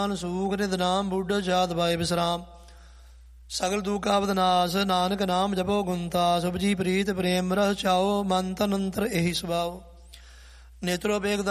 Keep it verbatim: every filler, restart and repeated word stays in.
ਸੂਖ ਨਿਧ ਨਾਮ ਬੁੱਢ ਜਾਤ ਪਾਏ ਵਿਸਰਾਮ। ਸਗਲ ਦੁਖ ਆਪਦ ਨਾਸ ਨਾਨਕ ਨਾਮ ਜਪੋ ਗੁੰਤਾ। ਸੁਭਜੀ ਪ੍ਰੀਤ ਪ੍ਰੇਮ ਰਸ ਚਾਓ ਮਨ ਤਨ ਅੰਤਰ ਇਹੀ ਸੁਭਾਓ। ਨੇਤਰੋ ਵੇਖ